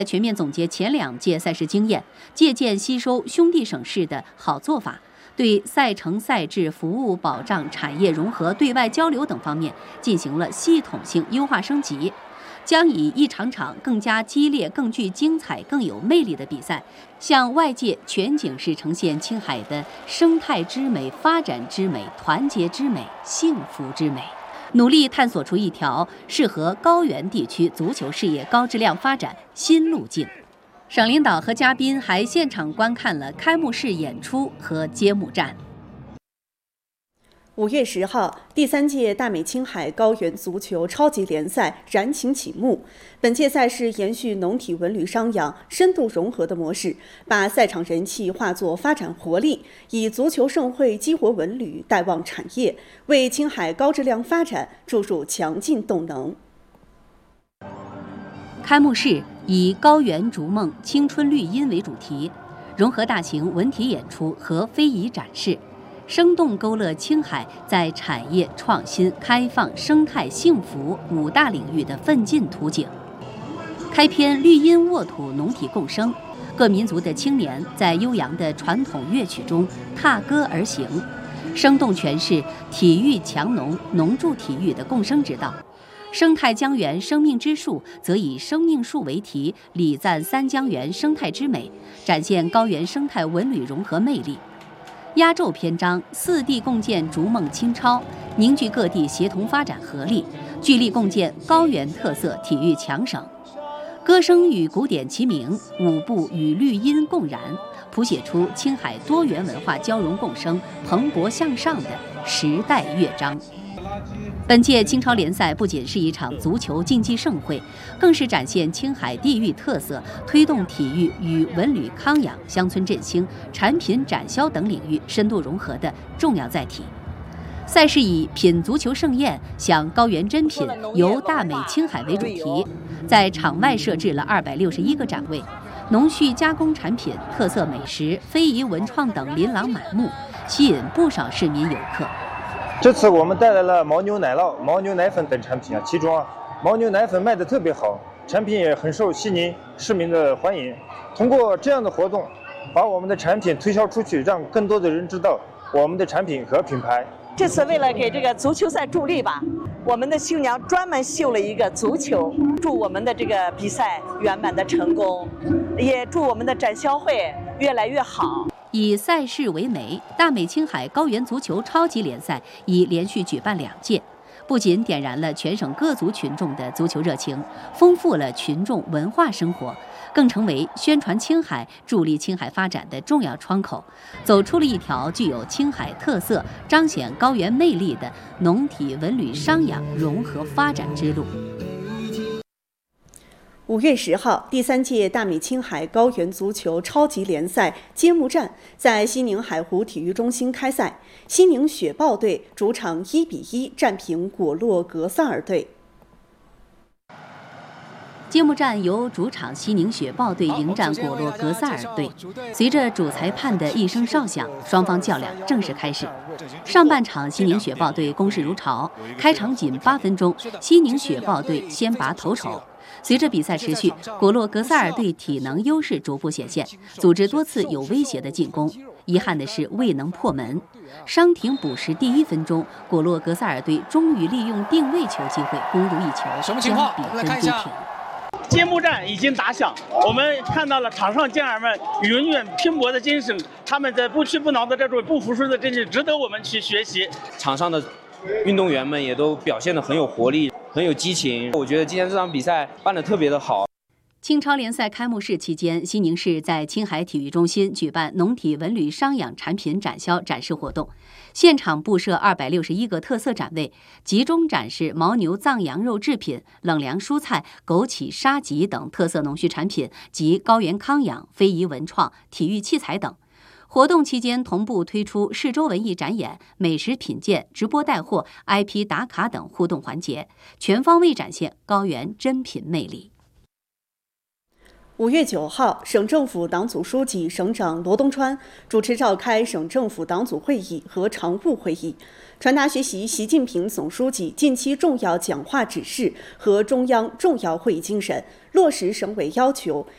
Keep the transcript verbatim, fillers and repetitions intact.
全面总结前两届赛事经验，借鉴吸收兄弟省市的好做法，对赛程、赛制、服务保障、产业融合、对外交流等方面进行了系统性优化升级，将以一场场更加激烈、更具精彩、更有魅力的比赛，向外界全景式呈现青海的生态之美、发展之美、团结之美、幸福之美。努力探索出一条适合高原地区足球事业高质量发展新路径。省领导和嘉宾还现场观看了开幕式演出和揭幕战。 五月十号，第三届大美青海高原足球超级联赛燃情启幕。本届赛事延续农体文旅商养深度融合的模式，把赛场人气化作发展活力，以足球盛会激活文旅，带旺产业，为青海高质量发展注入强劲动能。 开幕式以高原逐梦、青春绿荫为主题，融合大型文体演出和非遗展示，生动勾勒青海在产业创新、开放、生态、幸福五大领域的奋进图景。开篇绿荫沃土，农体共生，各民族的青年在悠扬的传统乐曲中踏歌而行，生动诠释体育强农、农助体育的共生之道。生态江源生命之树则以生命树为题，礼赞三江源生态之美，展现高原生态文旅融合魅力。压轴篇章四地共建逐梦青超，凝聚各地协同发展合力，聚力共建高原特色体育强省。歌声与古典齐鸣，舞步与绿荫共燃，谱写出青海多元文化交融共生、蓬勃向上的时代乐章。本届青超联赛不仅是一场足球竞技盛会，更是展现青海地域特色、推动体育与文旅康养、乡村振兴、产品展销等领域深度融合的重要载体。赛事以品足球盛宴，享高原珍品，由大美青海为主题，在场外设置了二百六十一个展位，农畜加工产品、特色美食、非遗文创等琳琅满目，吸引不少市民游客。 这次我们带来了牦牛奶酪、牦牛奶粉等产品啊，其中啊，牦牛奶粉卖得特别好，产品也很受悉尼市民的欢迎。通过这样的活动，把我们的产品推销出去，让更多的人知道我们的产品和品牌。 这次为了给这个足球赛助力吧，我们的新娘专门绣了一个足球，祝我们的这个比赛圆满的成功，也祝我们的展销会越来越好。 以赛事为媒，大美青海高原足球超级联赛已连续举办两届，不仅点燃了全省各族群众的足球热情，丰富了群众文化生活，更成为宣传青海、助力青海发展的重要窗口，走出了一条具有青海特色、彰显高原魅力的农体文旅商养融合发展之路。 五月十号，第三届大美青海高原足球超级联赛揭幕战在西宁海湖体育中心开赛，西宁雪豹队主场一比一战平果洛格萨尔队。 揭幕战由主场西宁雪豹队迎战果洛格萨尔队。随着主裁判的一声哨响，双方较量正式开始。上半场，西宁雪豹队攻势如潮，开场仅八分钟，西宁雪豹队先拔头筹。随着比赛持续，果洛格萨尔队体能优势逐步显现，组织多次有威胁的进攻，遗憾的是未能破门。伤停补时第一分钟，果洛格萨尔队终于利用定位球机会攻入一球，将比分追平。 揭幕战已经打响，我们看到了场上健儿们永远拼搏的精神，他们在不屈不挠的这种不服输的精神，值得我们去学习。 场上的运动员们也都表现得很有活力，很有激情。我觉得今天这场比赛办得特别的好。 青超联赛开幕式期间，西宁市在青海体育中心举办农体文旅商养产品展销展示活动，现场布设二百六十一个特色展位，集中展示牦牛藏羊肉制品、冷凉蔬菜、枸杞、沙棘等特色农畜产品及高原康养、非遗文创、体育器材等。活动期间同步推出市州文艺展演、美食品鉴、直播带货、I P 打卡等互动环节，全方位展现高原珍品魅力。 五月九号，省政府党组书记、省长罗东川主持召开省政府党组会议和常务会议，传达学习习近平总书记近期重要讲话指示和中央重要会议精神，落实省委要求，